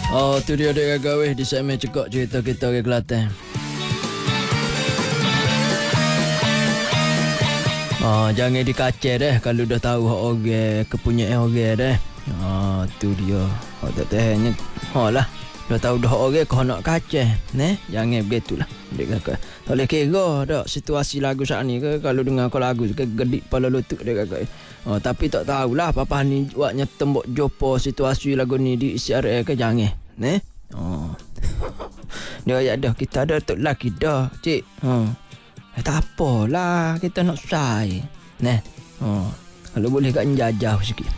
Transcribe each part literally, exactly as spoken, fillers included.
Oh, tu dia dia gawe di segmen cekak cerita kita ke Kelantan. Oh, jangan dikacau deh kalau dah tahu hak orang kepunyaan orang deh. Ah, tu dia. Hak tak tahannya. Ha lah. Dah tahu dah orang kau nak kacau, neh? Jangan begitulah. Dek kakak. Tak boleh kira dak situasi lagu saat ni ke kalau dengar kau lagu ke gedik kepala lutut dek kakak. Oh, tapi tak tahulah papa ni buatnya tembok jopo situasi lagu ni di C R A ke jangan, neh? Oh. Dia ya dah kita ada tok laki dah, cik. Ha. Eh, tak apalah, kita nak say. Neh. Oh. Kalau boleh kat jajah sikit.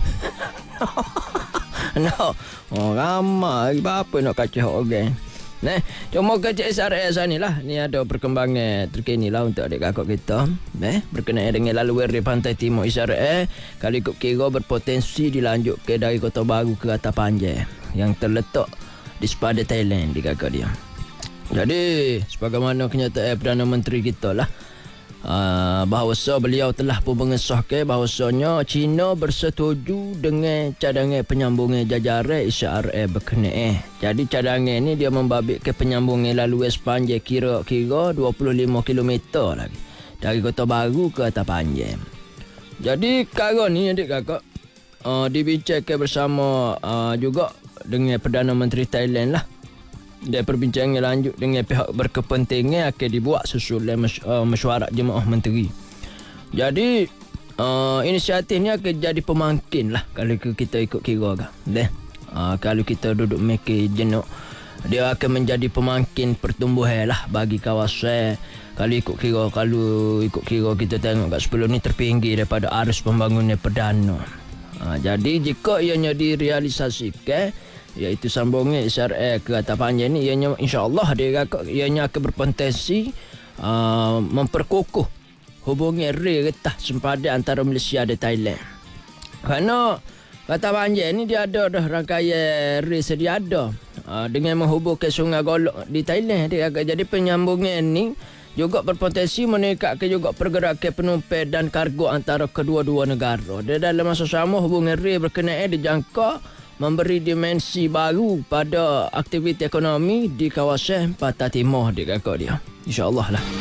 No. Oh, ramai apa nak kacau orang. Neh, cuma kecik S R S ni lah. Ni ada perkembangan terkini lah untuk adik kakak kita. Neh, berkenaan dengan laluan di pantai timur S R S. Kalau ikut kira berpotensi dilanjut ke dari Kota Baru ke Kata Panjang yang terletak di sepadan Thailand di kakak dia. Jadi, sebagaimana kenyataan Perdana Menteri kita lah. Uh, bahawasa beliau telah pun mengesahkan bahawasanya China bersetuju dengan cadangan penyambungan jajaran S R A berkenaan. Jadi cadangan ni dia membabitkan penyambungan laluan sepanjang kira-kira dua puluh lima kilometer lagi dari Kota Baru ke Kata Panjang. Jadi perkara ni adik kakak uh, dibincangkan bersama uh, juga dengan Perdana Menteri Thailand lah. Dia perbincangan lanjut dengan pihak berkepentingan akan dibuat susulan mes- uh, mesyuarat jemaah menteri. Jadi uh, inisiatif ni akan jadi pemangkin lah kalau kita ikut kira kan. Deh. Uh, kalau kita duduk mikir jenuh, dia akan menjadi pemangkin pertumbuhan lah bagi kawasan. Kalau ikut kira kalau ikut kira kita tengok kat sebelum ni terpinggir daripada arus pembangunan perdana. Uh, jadi jika ianya direalisasikan, iaitu sambungan S R A ke Kata Panjang ni, ianya insya-Allah dia ianya akan berpotensi uh, memperkukuh hubungan rel getah sempadan antara Malaysia dan Thailand. Kerana Kata Panjang ni dia ada dah rangkaian rel sedia ada uh, dengan menghubungkan Sungai Golok di Thailand. Dia agak jadi penyambungan ni juga berpotensi meningkatkan juga pergerakan penumpang dan kargo antara kedua-dua negara. Dia dalam masa sama hubungan rel berkenaan dijangka memberi dimensi baru pada aktiviti ekonomi di kawasan Pantai Timur di kakak dia. InsyaAllah lah.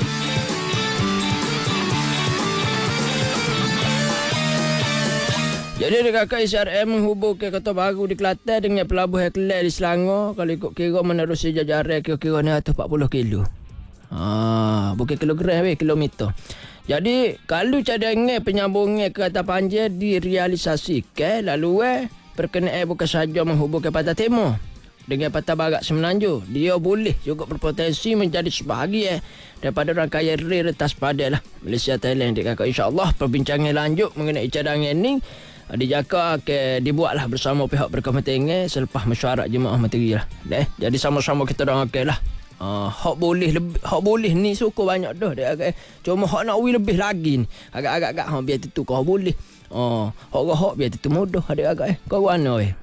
Jadi di kakak S R M menghubungkan Kota Baru di Kelantan dengan Pelabuhan Kelang di Selangor. Kalau ikut kira menerusi jajaran kira-kira ni empat puluh kilo. Ah, bukan kilogram, eh, kilometer. Jadi kalau cadangan penyambungan ke Kata Panjang direalisasikan, lalu eh perkenaan bukan sahaja menghubungkan Pantai Timur dengan Pantai Barat Semenanjung, dia boleh juga berpotensi menjadi sebahagian daripada rangkaian rel retas padan lah Malaysia Thailand. InsyaAllah perbincangan lanjut mengenai cadangan ni dijangka akan dibuatlah bersama pihak berkepentingan selepas mesyuarat jemaah menteri lah. Deh, jadi sama-sama kita doakan lah. Uh, hak boleh lebih, hak boleh ni suku banyak dah. Dia agak, cuma hak nak wui lebih lagi ni. Agak-agak ha biar tu kau boleh. Oh, hak hak biar tu mudah adik agak eh. Kau mana eh?